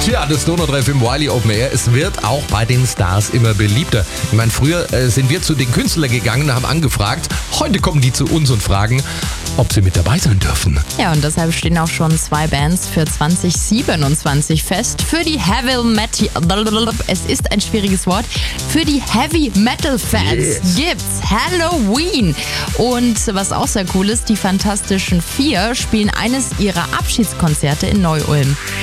Tja, das Donau 3 im Wiley Open Air. Es wird auch bei den Stars immer beliebter. Ich meine, früher sind wir zu den Künstlern gegangen und haben angefragt. Heute kommen die zu uns und fragen, ob sie mit dabei sein dürfen. Ja, und deshalb stehen auch schon 2 Bands für 2027 fest. Für die Heavy Metal, es ist ein schwieriges Wort, für die Heavy Metal Fans gibt's Halloween. Und was auch sehr cool ist, die Fantastischen 4 spielen eines ihrer Abschiedskonzerte in Neu-Ulm.